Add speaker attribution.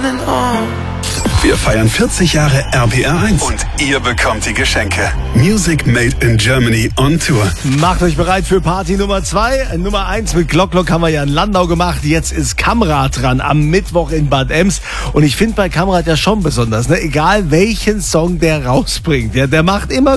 Speaker 1: Wir feiern 40 Jahre RPR1 und ihr bekommt die Geschenke. Music Made in Germany on Tour.
Speaker 2: Macht euch bereit für Party Nummer 2. Nummer 1 mit Glock haben wir ja in Landau gemacht. Jetzt ist Kamrat dran am Mittwoch in Bad Ems. Und ich finde bei Kamrat ja schon besonders, ne? Egal welchen Song der rausbringt, ja, der macht immer